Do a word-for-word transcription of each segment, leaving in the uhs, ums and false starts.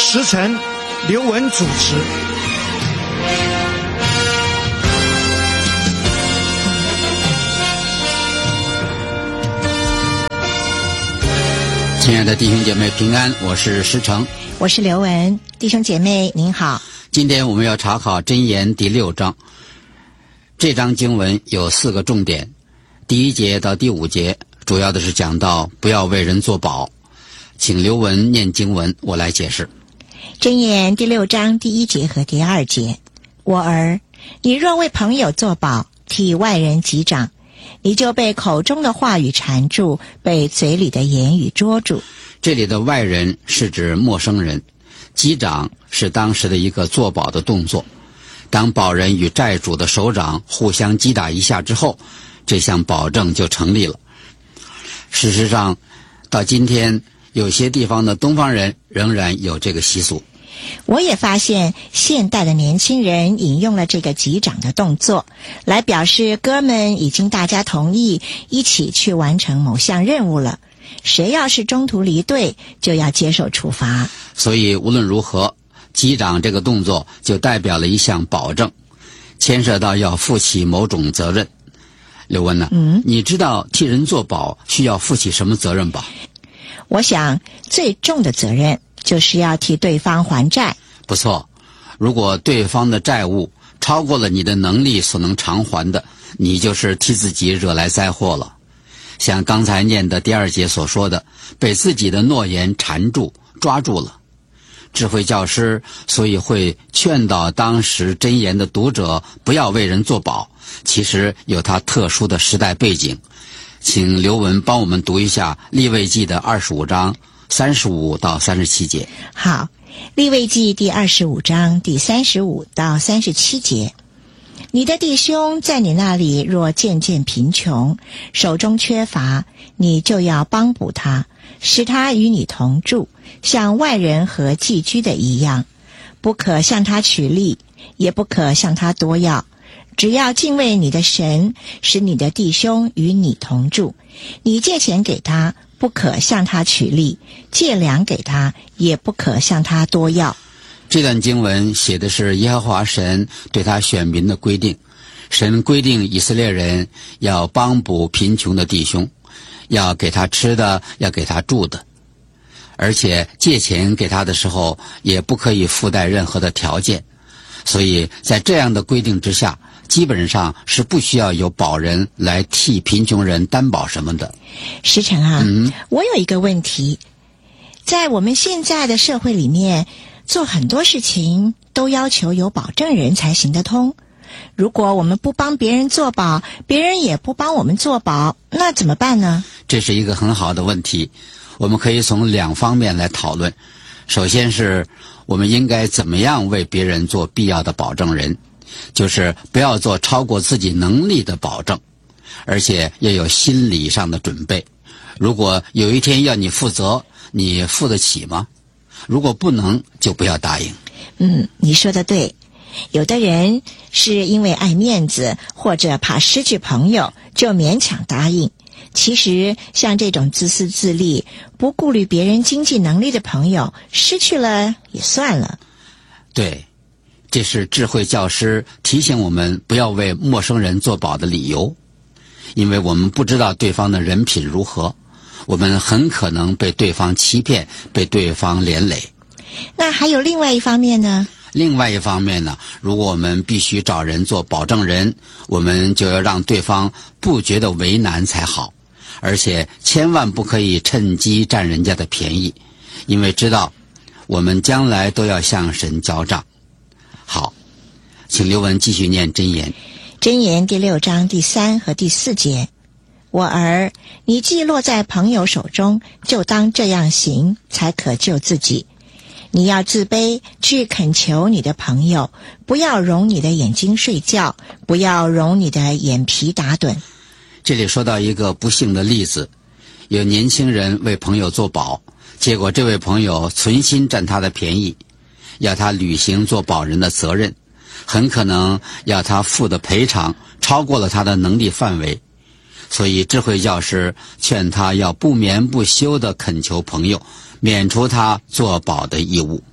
时晨、刘文主持。 亲爱的弟兄姐妹平安，我是石成， 我是刘文。弟兄姐妹您好， 今天我们要查考箴言第六章。这章经文有四个重点，第一节到第五节主要的是讲到不要为人作保。请刘文念经文，我来解释。 箴言第六章第一节和第二节，我儿，你若为朋友作保，替外人击掌，你就被口中的话语缠住，被嘴里的言语捉住。 这里的外人是指陌生人，击掌是当时的一个作保的动作。当保人与债主的首长互相击打一下之后，这项保证就成立了。事实上，到今天有些地方的东方人仍然有这个习俗。 我也发现现代的年轻人引用了这个击掌的动作，来表示哥们已经大家同意一起去完成某项任务了，谁要是中途离队，就要接受处罚。 所以无论如何，击掌这个动作就代表了一项保证，牵涉到要负起某种责任。刘文呢、啊嗯、 你知道替人作保需要负起什么责任吧？ 我想最重的责任就是要替对方还债。 不错，如果对方的债务超过了你的能力所能偿还的，你就是替自己惹来灾祸了。像刚才念的第二节所说的，被自己的诺言缠住抓住了。智慧教师所以会劝导当时箴言的读者不要为人作保，其实有他特殊的时代背景。请刘文帮我们读一下利未记的二十五章三十五到三十七节。 好，利未记第二十五章第三十五到三十七节。你的弟兄在你那里若渐渐贫穷，手中缺乏，你就要帮补他，使他与你同住，像外人和寄居的一样，不可向他取利，也不可向他多要，只要敬畏你的神，使你的弟兄与你同住。你借钱给他，不可向他取利，借粮给他，也不可向他多要。 这段经文写的是耶和华神对他选民的规定。神规定以色列人要帮补贫穷的弟兄，要给他吃的，要给他住的，而且借钱给他的时候也不可以附带任何的条件。所以在这样的规定之下，基本上是不需要有保人来替贫穷人担保什么的。 石成啊、 嗯、 我有一个问题，在我们现在的社会里面，做很多事情都要求有保证人才行得通。如果我们不帮别人作保，别人也不帮我们作保，那怎么办呢？ 这是一个很好的问题，我们可以从两方面来讨论。首先是我们应该怎么样为别人做必要的保证人，就是不要做超过自己能力的保证，而且要有心理上的准备。如果有一天要你负责，你负得起吗？如果不能，就不要答应。 嗯，你说的对。有的人是因为爱面子或者怕失去朋友，就勉强答应。其实像这种自私自利、不顾虑别人经济能力的朋友，失去了也算了。 对，这是智慧教师提醒我们不要为陌生人作保的理由。因为我们不知道对方的人品如何，我们很可能被对方欺骗，被对方连累。 那还有另外一方面呢？ 另外一方面呢，如果我们必须找人做保证人，我们就要让对方不觉得为难才好，而且千万不可以趁机占人家的便宜，因为知道我们将来都要向神交账。好，请刘文继续念箴言。 箴言第六章第三和第四节，我儿，你既落在朋友手中，就当这样行，才可救自己。你要自卑，去恳求你的朋友，不要容你的眼睛睡觉，不要容你的眼皮打盹。 这里说到一个不幸的例子，有年轻人为朋友作保，结果这位朋友存心占他的便宜，要他履行做保人的责任，很可能要他付的赔偿超过了他的能力范围。所以智慧教师劝他要不眠不休地恳求朋友免除他做保的义务。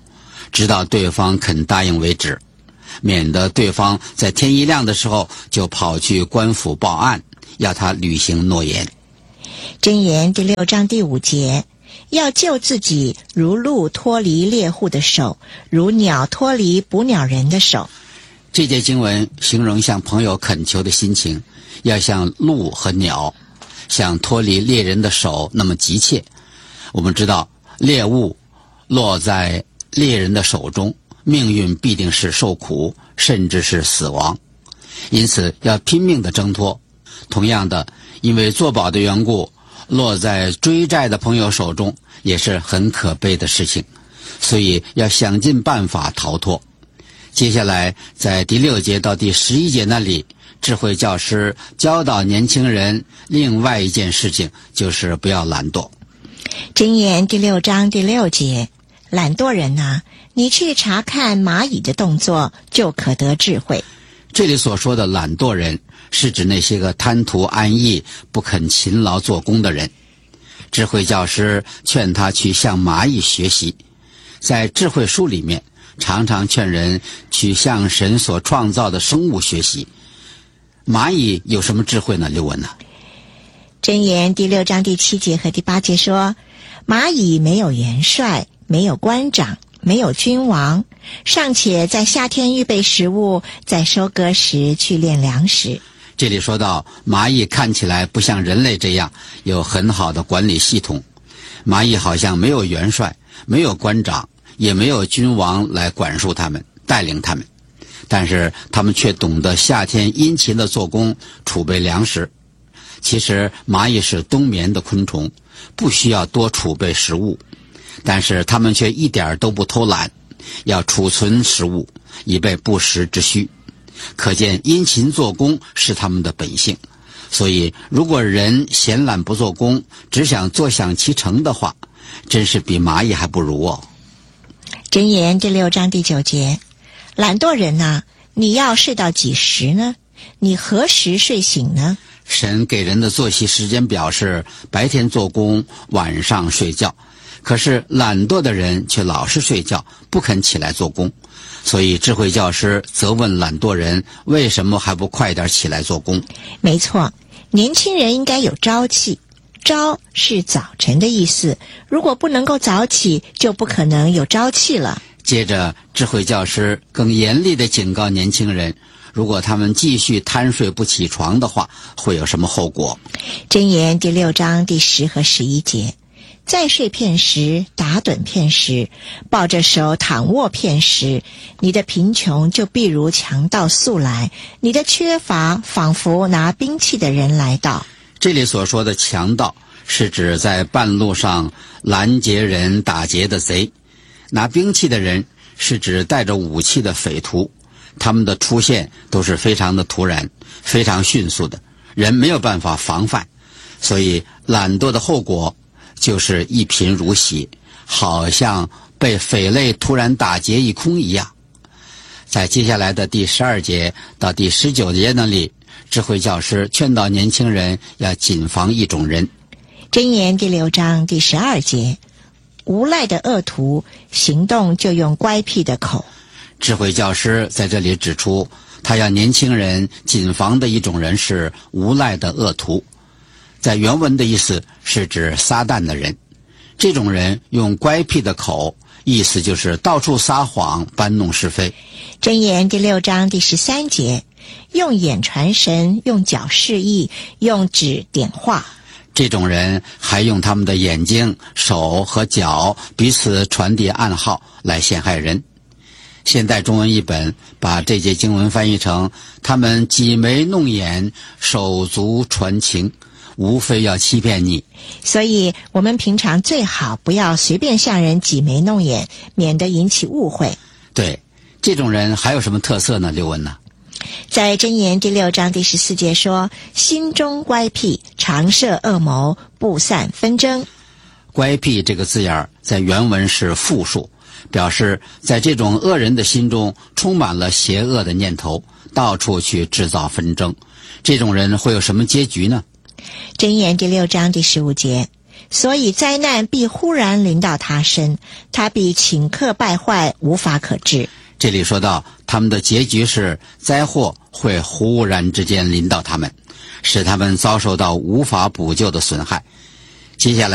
直到对方肯答应为止，免得对方在天一亮的时候就跑去官府报案，要他履行诺言。 箴言第六章第五节，要救自己，如鹿脱离猎户的手，如鸟脱离捕鸟人的手。 这节经文形容向朋友恳求的心情，要像鹿和鸟，像脱离猎人的手那么急切。我们知道，猎物落在猎人的手中，命运必定是受苦，甚至是死亡，因此要拼命地挣脱。同样的，因为作保的缘故，落在追债的朋友手中也是很可悲的事情，所以要想尽办法逃脱。接下来在第六节到第十一节那里，智慧教师教导年轻人另外一件事情，就是不要懒惰。 箴言第六章第六节，懒惰人啊，你去查看蚂蚁的动作，就可得智慧。 这里所说的懒惰人，是指那些个贪图安逸、不肯勤劳做工的人。智慧教师劝他去向蚂蚁学习。在智慧书里面，常常劝人去向神所创造的生物学习。蚂蚁有什么智慧呢？刘文呢？ 箴言第六章第七节和第八节说，蚂蚁没有元帅，没有官长，没有君王，尚且在夏天预备食物，在收割时去炼粮食。 这里说到，蚂蚁看起来不像人类这样有很好的管理系统。蚂蚁好像没有元帅，没有官长，也没有君王来管束他们，带领他们，但是他们却懂得夏天殷勤的做工，储备粮食。其实蚂蚁是冬眠的昆虫，不需要多储备食物，但是他们却一点都不偷懒，要储存食物，以备不时之需。可见殷勤做工是他们的本性。所以如果人闲懒不做工，只想坐享其成的话，真是比蚂蚁还不如哦。 箴言第六章第九节，懒惰人啊，你要睡到几时呢？你何时睡醒呢？ 神给人的作息时间表是白天做工，晚上睡觉。可是懒惰的人却老是睡觉，不肯起来做工。所以智慧教师责问懒惰人，为什么还不快点起来做工？ 没错，年轻人应该有朝气。朝是早晨的意思，如果不能够早起，就不可能有朝气了。 接着智慧教师更严厉地警告年轻人，如果他们继续贪睡不起床的话，会有什么后果？ 箴言第六章第十和十一节，再睡片时，打盹片时，抱着手躺卧片时，你的贫穷就必如强盗速来，你的缺乏仿佛拿兵器的人来到。 这里所说的强盗，是指在半路上拦截人打劫的贼。拿兵器的人是指带着武器的匪徒，他们的出现都是非常的突然，非常迅速的，人没有办法防范。所以懒惰的后果就是一贫如洗，好像被匪类突然打劫一空一样。在接下来的第十二节到第十九节那里，智慧教师劝导年轻人要谨防一种人。 箴言第六章第十二节，无赖的恶徒行动就用乖僻的口。 智慧教师在这里指出，他要年轻人谨防的一种人是无赖的恶徒。在原文的意思是指撒旦的人。这种人用乖僻的口，意思就是到处撒谎，搬弄是非。 箴言第六章第十三节，用眼传神，用脚示意，用指点画。 这种人还用他们的眼睛、手和脚彼此传递暗号来陷害人。现代中文译本把这节经文翻译成，他们挤眉弄眼，手足传情，无非要欺骗你。 所以我们平常最好不要随便向人挤眉弄眼，免得引起误会。 对，这种人还有什么特色呢？刘文呢？ 在箴言第六章第十四节说，心中乖僻，常设恶谋，不散纷争。 乖僻这个字眼在原文是复数，表示在这种恶人的心中充满了邪恶的念头，到处去制造纷争。这种人会有什么结局呢？ 箴言第六章第十五节， 所以灾难必忽然临到他身，他必顷刻败坏，无法可治。 这里说到他们的结局是灾祸会忽然之间临到他们，使他们遭受到无法补救的损害。接下来